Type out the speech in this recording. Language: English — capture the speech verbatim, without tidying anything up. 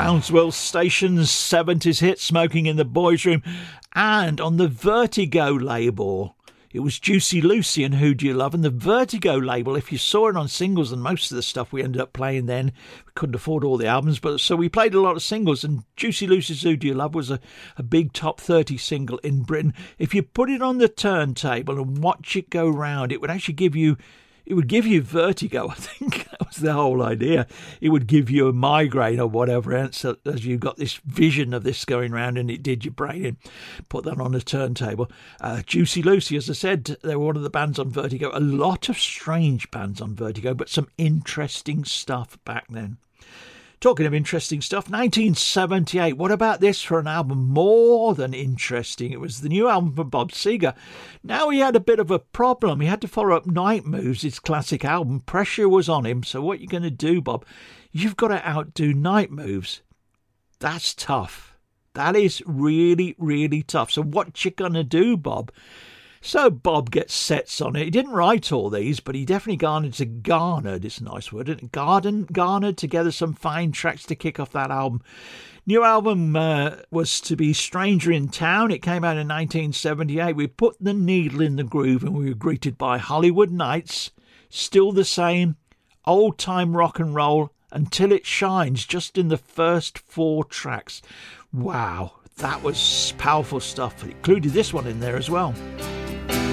Brownsville Station's seventies hit Smoking in the Boys' Room, and on the Vertigo label it was Juicy Lucy and Who Do You Love. And the Vertigo label, if you saw it on singles, and most of the stuff we ended up playing then, we couldn't afford all the albums, but so we played a lot of singles, and Juicy Lucy's Who Do You Love was a, a big top thirty single in Britain. If you put it on the turntable and watch it go round, it would actually give you It would give you vertigo, I think. That was the whole idea. It would give you a migraine or whatever else as you got this vision of this going round, and it did your brain in. Put that on a turntable. Uh, Juicy Lucy, as I said, they were one of the bands on Vertigo. A lot of strange bands on Vertigo, but some interesting stuff back then. Talking of interesting stuff, nineteen seventy-eight. What about this for an album more than interesting? It was the new album from Bob Seger. Now he had a bit of a problem. He had to follow up Night Moves, his classic album. Pressure was on him. So what are you going to do, Bob? You've got to outdo Night Moves. That's tough. That is really, really tough. So what you going to do, Bob? So Bob gets sets on it. He didn't write all these, but he definitely garnered, garnered, it's a nice word, isn't it? Garden, garnered together some fine tracks to kick off that album. New album uh, was to be Stranger in Town. It came out in nineteen seventy-eight. We put the needle in the groove and we were greeted by Hollywood Nights, Still the Same, Old Time Rock and Roll, Until It Shines, just in the first four tracks. Wow, that was powerful stuff. It included this one in there as well.